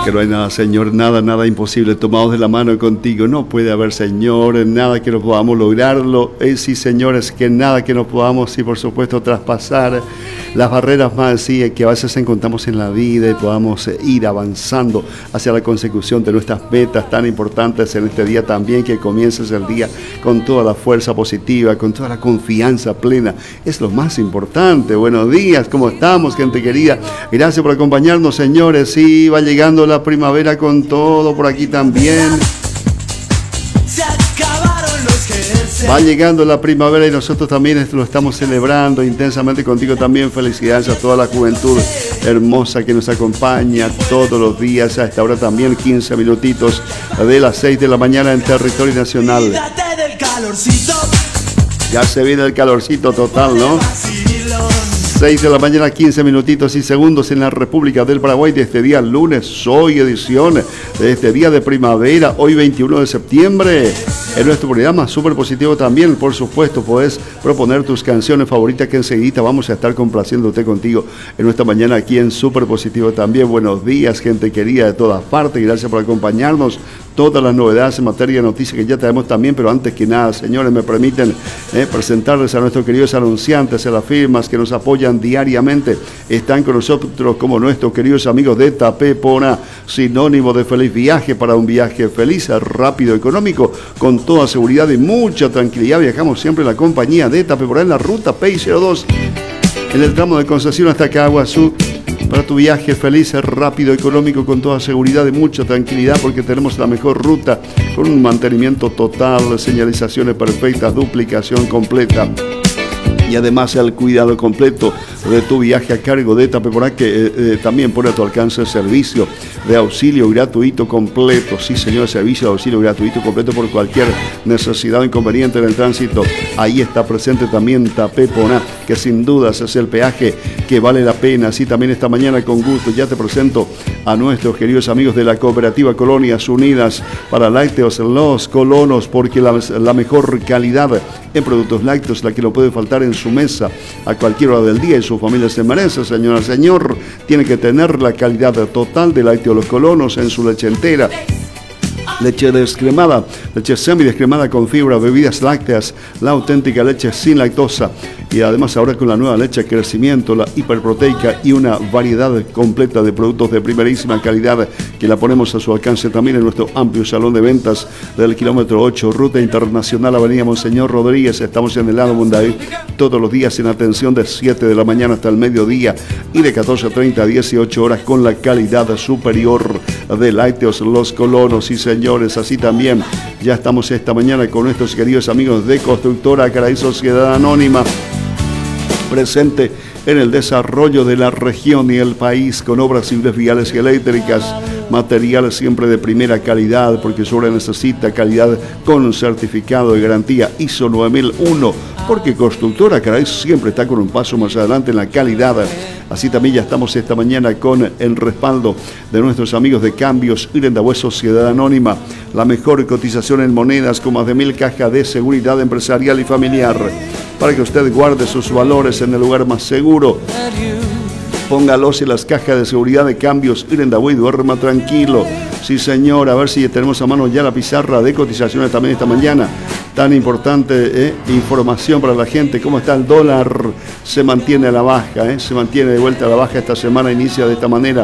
que no hay nada, Señor, nada imposible. Tomados de la mano contigo, no puede haber, Señor, nada que no podamos lograrlo. Sí, Señor, es que nada que no podamos, y por supuesto, traspasar las barreras más, sí, que a veces encontramos en la vida y podamos ir avanzando hacia la consecución de nuestras metas tan importantes en este día también, que comiences el día con toda la fuerza positiva, con toda la confianza plena. Es lo más importante. Buenos días, ¿cómo estamos, gente querida? Gracias por acompañarnos, señores. Sí, va llegando la primavera con todo por aquí también. Va llegando la primavera y nosotros también lo estamos celebrando intensamente contigo también. Felicidades a toda la juventud hermosa que nos acompaña todos los días a esta hora también, 15 minutitos de las 6 de la mañana en territorio nacional. Ya se viene el calorcito total, ¿no? 6 de la mañana, 15 minutitos y segundos en la República del Paraguay de este día lunes, hoy edición de este día de primavera, hoy 21 de septiembre. En nuestro programa Súper Positivo también, por supuesto, podés proponer tus canciones favoritas que enseguida vamos a estar complaciéndote contigo en nuestra mañana aquí en Súper Positivo también. Buenos días, gente querida de todas partes, gracias por acompañarnos. Todas las novedades en materia de noticias que ya tenemos también, pero antes que nada, señores, me permiten presentarles a nuestros queridos anunciantes, a las firmas que nos apoyan diariamente. Están con nosotros como nuestros queridos amigos de Tapepona, sinónimo de feliz viaje para un viaje feliz, rápido, económico, con toda seguridad y mucha tranquilidad. Viajamos siempre en la compañía de Tapepona en la ruta PI02, en el tramo de Concepción hasta Caguazú. Para tu viaje feliz, rápido, económico, con toda seguridad y mucha tranquilidad, porque tenemos la mejor ruta con un mantenimiento total, señalizaciones perfectas, duplicación completa y además el cuidado completo de tu viaje a cargo de Tapepona, que también pone a tu alcance el servicio de auxilio gratuito completo. Sí, señor, servicio de auxilio gratuito completo por cualquier necesidad o inconveniente en el tránsito. Ahí está presente también Tapepona, que sin dudas es el peaje que vale la pena. Así también esta mañana, con gusto, ya te presento a nuestros queridos amigos de la Cooperativa Colonias Unidas para Lácteos Los Colonos, porque la mejor calidad en productos lácteos, la que no puede faltar en su mesa a cualquier hora del día, y su familia se merece, señora, señor. Tiene que tener la calidad total de Lácteos Los Colonos en su leche entera, leche descremada, leche semidescremada con fibra, bebidas lácteas, la auténtica leche sin lactosa, y además ahora con la nueva leche crecimiento, la hiperproteica, y una variedad completa de productos de primerísima calidad que la ponemos a su alcance también en nuestro amplio salón de ventas del kilómetro 8, Ruta Internacional, Avenida Monseñor Rodríguez. Estamos en el lado Mundaí todos los días en atención de 7 de la mañana hasta el mediodía y de 14:30 a 18 horas con la calidad superior de Lácteos Los Colonos. Y señores, así también ya estamos esta mañana con nuestros queridos amigos de Constructora Caray Sociedad Anónima, presente en el desarrollo de la región y el país con obras civiles, viales y eléctricas, materiales siempre de primera calidad, porque su obra necesita calidad con certificado de garantía ISO 9001, porque Constructora Caray siempre está con un paso más adelante en la calidad. Así también ya estamos esta mañana con el respaldo de nuestros amigos de Cambios Irendahue Sociedad Anónima, la mejor cotización en monedas con más de 1000 cajas de seguridad empresarial y familiar, para que usted guarde sus valores en el lugar más seguro. Póngalos en las cajas de seguridad de Cambios Irendahue y duerma tranquilo. Sí, señor, a ver si tenemos a mano ya la pizarra de cotizaciones también esta mañana. Tan importante información para la gente. ¿Cómo está el dólar? Se mantiene a la baja, se mantiene de vuelta a la baja esta semana, inicia de esta manera.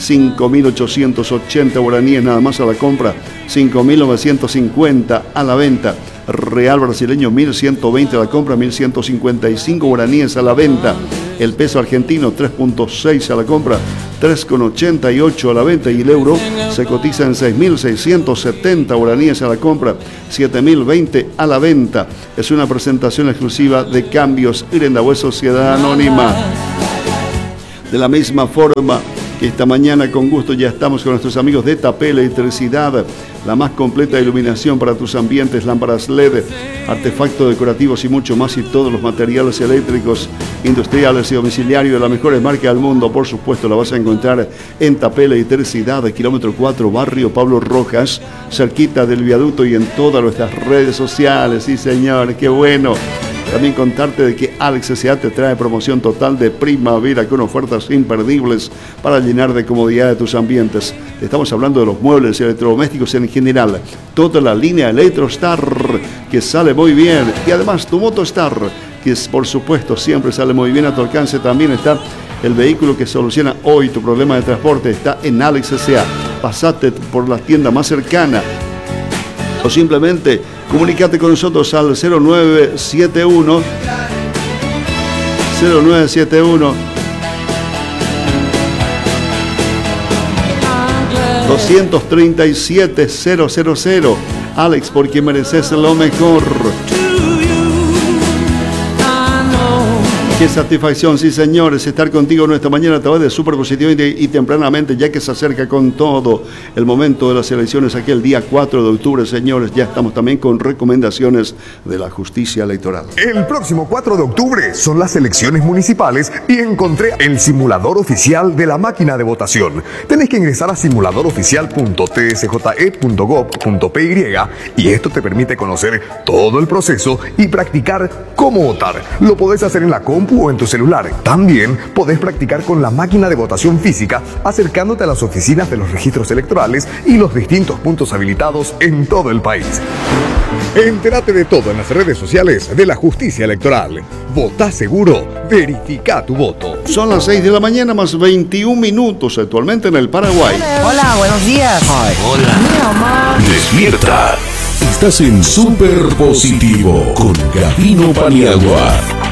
5.880 guaraníes nada más a la compra, 5.950 a la venta. Real brasileño 1.120 a la compra, 1.155 guaraníes a la venta. El peso argentino 3.6 a la compra, 3.88 a la venta, y el euro se cotiza en 6.670 guaraníes a la compra, 7.020 a la venta. Es una presentación exclusiva de Cambios Irendahue Sociedad Anónima. De la misma forma que esta mañana, con gusto, ya estamos con nuestros amigos de Tapé Electricidad, la más completa iluminación para tus ambientes, lámparas LED, artefactos decorativos y mucho más, y todos los materiales eléctricos, industriales y domiciliarios de las mejores marcas del mundo. Por supuesto, la vas a encontrar en Tapé Electricidad, kilómetro 4, barrio Pablo Rojas, cerquita del viaducto, y en todas nuestras redes sociales. Sí, señor, qué bueno. También contarte de que Alex S.A. te trae promoción total de primavera con ofertas imperdibles para llenar de comodidad de tus ambientes. Estamos hablando de los muebles y electrodomésticos en general. Toda la línea Electrostar que sale muy bien. Y además tu Motostar, que es, por supuesto siempre sale muy bien a tu alcance. También está el vehículo que soluciona hoy tu problema de transporte. Está en Alex S.A. Pasate por la tienda más cercana o simplemente comunícate con nosotros al 0971 237 000. Alex, porque mereces lo mejor. Qué satisfacción, sí señores, estar contigo en esta mañana a través de Super Positivo y tempranamente, ya que se acerca con todo el momento de las elecciones aquí el día 4 de octubre, señores. Ya estamos también con recomendaciones de la justicia electoral. El próximo 4 de octubre son las elecciones municipales y encontré el simulador oficial de la máquina de votación. Tenés que ingresar a simuladoroficial.tsje.gov.py y esto te permite conocer todo el proceso y practicar cómo votar. Lo podés hacer en la compu o en tu celular. También podés practicar con la máquina de votación física acercándote a las oficinas de los registros electorales y los distintos puntos habilitados en todo el país. Entérate de todo en las redes sociales de la justicia electoral. Votá seguro, verifica tu voto. Son las 6 de la mañana más 21 minutos actualmente en el Paraguay. Hola, buenos días. Hola. Despierta. Estás en Super Positivo con Gabino Paniagua.